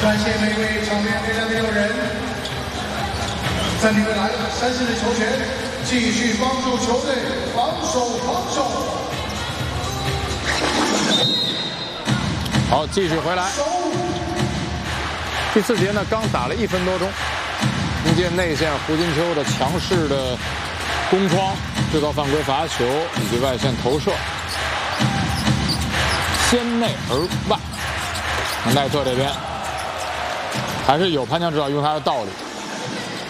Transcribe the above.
感谢每位场边力量的友人，暂停未来3次的球权，继续帮助球队防守。 好，继续回来。第4节呢，刚打了1分多钟，迎接内线胡金秋的强势的攻框，制造犯规罚球以及外线投射，先内而外。奈特这边还是有潘强指导用他的道理。